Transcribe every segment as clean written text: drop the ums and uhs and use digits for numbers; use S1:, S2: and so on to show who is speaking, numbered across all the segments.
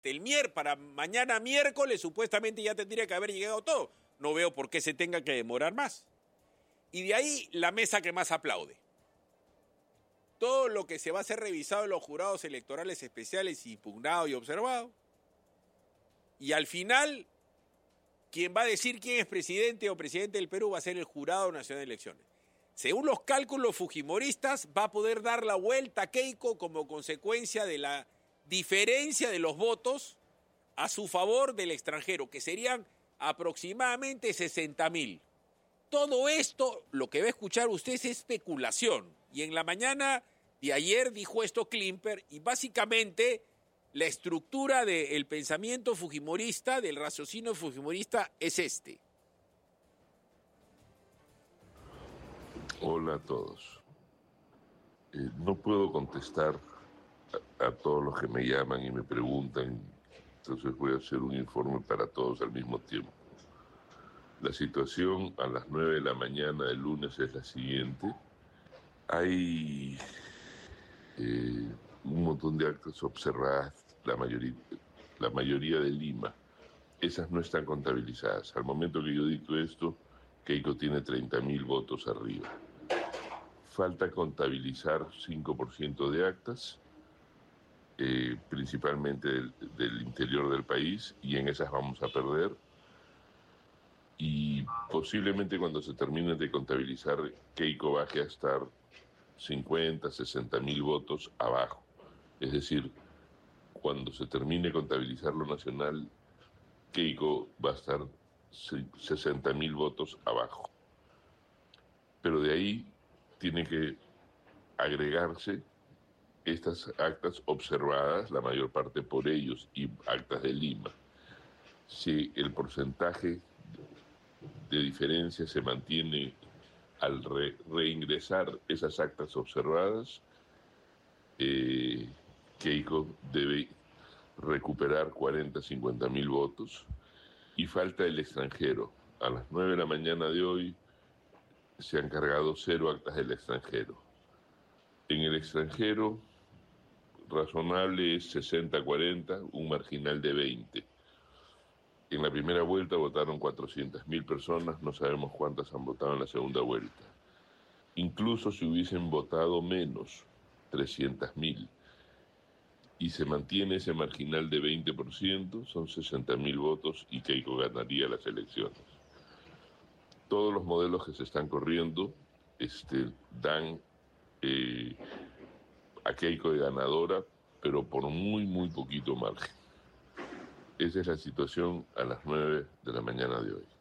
S1: para mañana miércoles supuestamente ya tendría que haber llegado todo. No veo por qué se tenga que demorar más. Y de ahí la mesa que más aplaude. Todo lo que se va a ser revisado en los jurados electorales especiales, impugnado y observado. Y al final, quien va a decir quién es presidente o presidente del Perú va a ser el Jurado Nacional de Elecciones. Según los cálculos fujimoristas, va a poder dar la vuelta a Keiko como consecuencia de la diferencia de los votos a su favor del extranjero, que serían aproximadamente 60.000. Todo esto, lo que va a escuchar usted es especulación. Y en la mañana de ayer dijo esto Klimper, y básicamente la estructura del pensamiento fujimorista, del raciocinio fujimorista, es este.
S2: Hola a todos. No puedo contestar a todos los que me llaman y me preguntan, entonces voy a hacer un informe para todos al mismo tiempo. La situación a las 9 de la mañana del lunes es la siguiente. Hay un montón de actas observadas, la mayoría de Lima. Esas no están contabilizadas. Al momento que yo dicto esto, Keiko tiene 30.000 votos arriba. Falta contabilizar 5% de actas, principalmente del interior del país, y en esas vamos a perder. Y posiblemente cuando se termine de contabilizar, Keiko baje a estar 50, 60.000 votos abajo. Es decir, cuando se termine de contabilizar lo nacional, Keiko va a estar 60.000 votos abajo. Pero de ahí tiene que agregarse estas actas observadas, la mayor parte por ellos, y actas de Lima. Si el porcentaje de diferencia se mantiene al reingresar esas actas observadas, Keiko debe recuperar 40, 50.000 votos, y falta el extranjero. A las 9 de la mañana de hoy se han cargado 0 actas del extranjero. En el extranjero, razonable es 60-40, un marginal de 20. En la primera vuelta votaron 400.000 personas, no sabemos cuántas han votado en la segunda vuelta. Incluso si hubiesen votado menos, 300.000, y se mantiene ese marginal de 20%, son 60.000 votos y Keiko ganaría las elecciones. Todos los modelos que se están corriendo dan a Keiko de ganadora, pero por muy, muy poquito margen. Esa es la situación a las 9 de la mañana de hoy.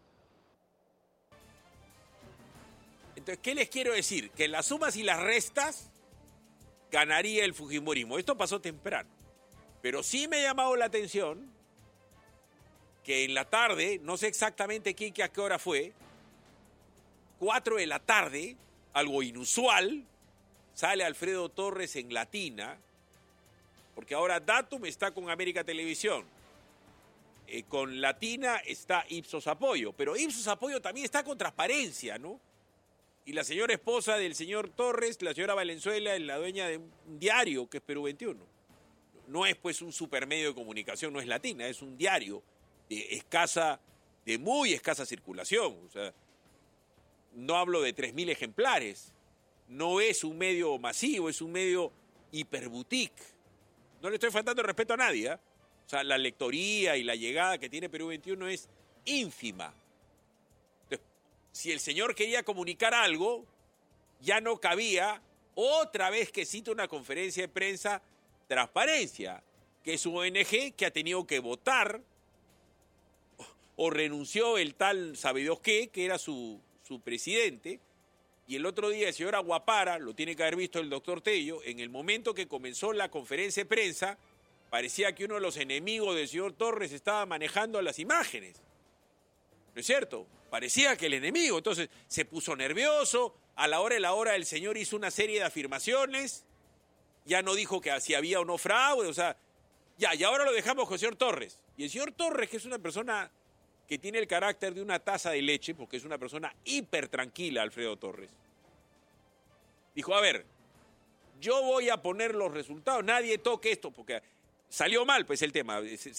S1: Entonces, ¿qué les quiero decir? Que en las sumas y las restas ganaría el fujimorismo. Esto pasó temprano. Pero sí me ha llamado la atención que en la tarde, no sé exactamente a qué hora fue, 4 de la tarde, algo inusual, sale Alfredo Torres en Latina, porque ahora Datum está con América Televisión. Con Latina está Ipsos Apoyo, pero Ipsos Apoyo también está con Transparencia, ¿no? Y la señora esposa del señor Torres, la señora Valenzuela, es la dueña de un diario que es Perú 21. No es pues un supermedio de comunicación, no es Latina, es un diario de muy escasa circulación. O sea, no hablo de 3.000 ejemplares. No es un medio masivo, es un medio hiperboutique. No le estoy faltando el respeto a nadie, ¿eh? O sea, la lectoría y la llegada que tiene Perú 21 es ínfima. Entonces, si el señor quería comunicar algo, ya no cabía otra vez que cita una conferencia de prensa Transparencia, que es una ONG que ha tenido que votar o renunció el tal sabe Dios qué, que era su presidente, y el otro día el señor Aguapara, lo tiene que haber visto el doctor Tello, en el momento que comenzó la conferencia de prensa, parecía que uno de los enemigos del señor Torres estaba manejando las imágenes. ¿No es cierto? Parecía que el enemigo. Entonces se puso nervioso. A la hora el señor hizo una serie de afirmaciones. Ya no dijo que si había o no fraude. O sea, ya, y ahora lo dejamos con el señor Torres. Y el señor Torres, que es una persona que tiene el carácter de una taza de leche, porque es una persona hiper tranquila, Alfredo Torres, dijo, a ver, yo voy a poner los resultados. Nadie toque esto, porque salió mal pues el tema, se